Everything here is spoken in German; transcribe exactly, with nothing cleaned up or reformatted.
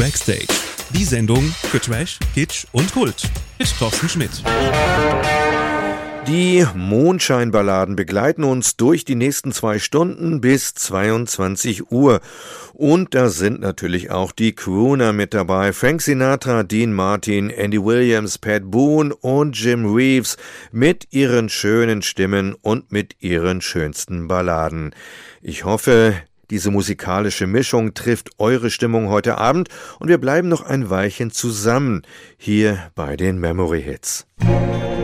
Backstage. Die Sendung für Trash, Kitsch und Kult mit Thorsten Schmidt. Die Mondscheinballaden begleiten uns durch die nächsten zwei Stunden bis zweiundzwanzig Uhr. Und da sind natürlich auch die Crooner mit dabei. Frank Sinatra, Dean Martin, Andy Williams, Pat Boone und Jim Reeves mit ihren schönen Stimmen und mit ihren schönsten Balladen. Ich hoffe, diese musikalische Mischung trifft eure Stimmung heute Abend und wir bleiben noch ein Weilchen zusammen hier bei den Memory Hits.